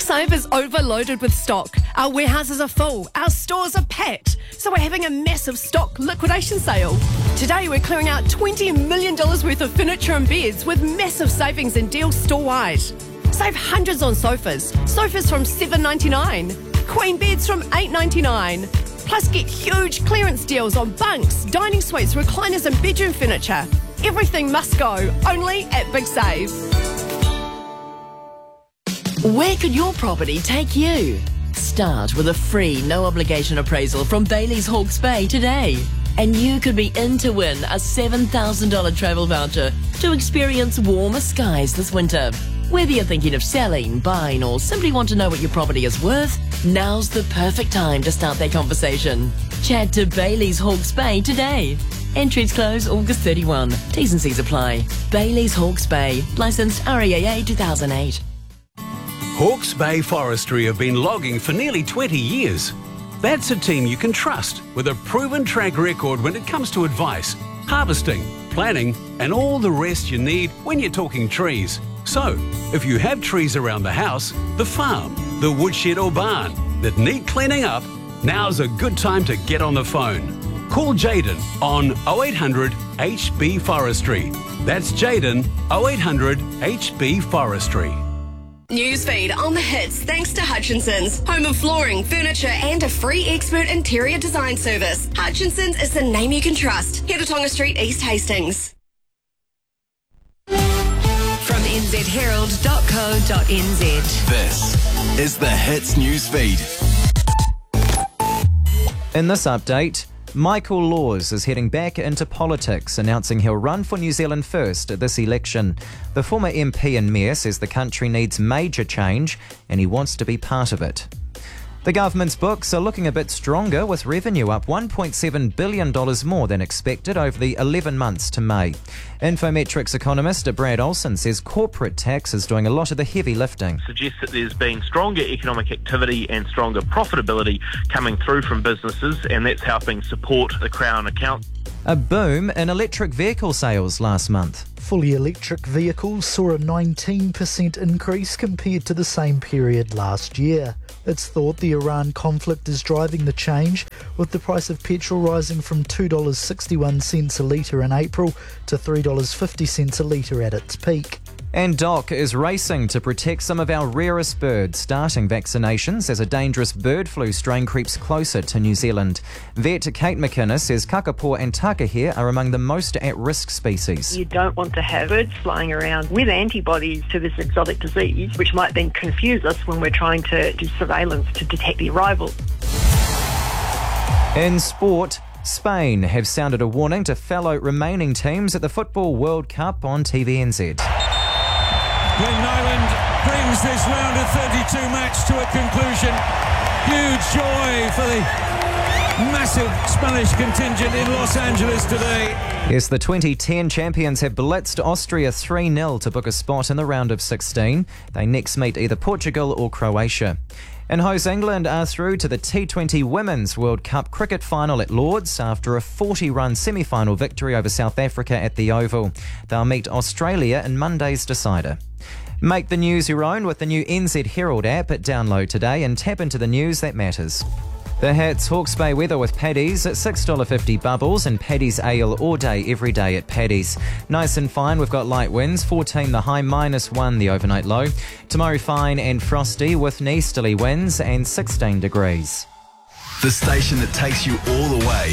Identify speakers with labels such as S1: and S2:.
S1: Save is overloaded with stock. Our warehouses are full, our stores are packed, so we're having a massive stock liquidation sale. Today we're clearing out $20 million worth of furniture and beds with massive savings and deals store-wide. Save hundreds on sofas. Sofas from $7.99. Queen beds from $8.99. Plus get huge clearance deals on bunks, dining suites, recliners and bedroom furniture. Everything must go, only at Big Save.
S2: Where could your property take you? Start with a free, no-obligation appraisal from Bailey's Hawke's Bay today. And you could be in to win a $7,000 travel voucher to experience warmer skies this winter. Whether you're thinking of selling, buying, or simply want to know what your property is worth, now's the perfect time to start that conversation. Chat to Bailey's Hawke's Bay today. Entries close August 31. T's and C's apply. Bailey's Hawke's Bay. Licensed REAA 2008.
S3: Hawke's Bay Forestry have been logging for nearly 20 years. That's a team you can trust with a proven track record when it comes to advice, harvesting, planning, and all the rest you need when you're talking trees. So, if you have trees around the house, the farm, the woodshed or barn that need cleaning up, now's a good time to get on the phone. Call Jaden on 0800 HB Forestry. That's Jaden 0800 HB Forestry.
S4: Newsfeed on the hits thanks to Hutchinson's. Home of flooring, furniture and a free expert interior design service. Hutchinson's is the name you can trust. Head to Tonga Street, East Hastings.
S5: From nzherald.co.nz.
S6: This is the Hits Newsfeed.
S7: In this update, Michael Laws is heading back into politics, announcing he'll run for New Zealand First at this election. The former MP and Mayor says the country needs major change and he wants to be part of it. The government's books are looking a bit stronger, with revenue up $1.7 billion more than expected over the 11 months to May. Infometrics economist Brad Olsen says corporate tax is doing a lot of the heavy lifting.
S8: Suggests that there's been stronger economic activity and stronger profitability coming through from businesses, and that's helping support the Crown account.
S7: A boom in electric vehicle sales last month.
S9: Fully electric vehicles saw a 19% increase compared to the same period last year. It's thought the Iran conflict is driving the change, with the price of petrol rising from $2.61 a litre in April to $3.50 a litre at its peak.
S7: And DOC is racing to protect some of our rarest birds, starting vaccinations as a dangerous bird flu strain creeps closer to New Zealand. Vet Kate McInnes says kakapo and takahare are among the most at-risk species.
S10: You don't want to have birds flying around with antibodies to this exotic disease, which might then confuse us when we're trying to do surveillance to detect the arrival.
S7: In sport, Spain have sounded a warning to fellow remaining teams at the Football World Cup on TVNZ.
S11: When Nyland brings this round of 32 match to a conclusion. Huge joy for the massive Spanish contingent in Los Angeles today.
S7: Yes, the 2010 champions have blitzed Austria 3-0 to book a spot in the round of 16. They next meet either Portugal or Croatia. And host England are through to the T20 Women's World Cup cricket final at Lords after a 40-run semi-final victory over South Africa at the Oval. They'll meet Australia in Monday's decider. Make the news your own with the new NZ Herald app. Download today and tap into the news that matters. The Hits Hawke's Bay weather with Paddy's at $6.50 bubbles and Paddy's Ale all day, every day at Paddy's. Nice and fine, we've got light winds, 14 the high, -1 the overnight low. Tomorrow fine and frosty with easterly winds and 16 degrees.
S6: The station that takes you all the way.